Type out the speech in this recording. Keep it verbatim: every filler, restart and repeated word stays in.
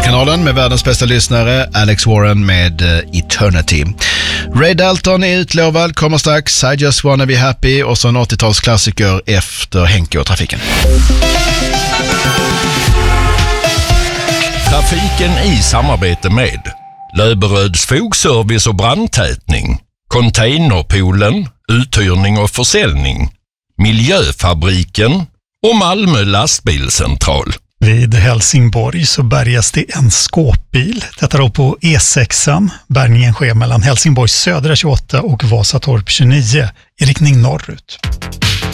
Metalkanalen med världens bästa lyssnare, Alex Warren med uh, Eternity. Ray Dalton är utlovad, kommer strax. I Just Wanna Be Happy och så en åttiotalsklassiker efter Henke och trafiken. Trafiken i samarbete med Löberöds fogservice och brandtätning, Containerpoolen, uthyrning och försäljning, Miljöfabriken och Malmö lastbilscentral. Vid Helsingborg så bärgas det en skåpbil. Detta då på E sexan. Bärgningen sker mellan Helsingborgs södra tjugoåtta och Vasatorp tjugonio i riktning norrut.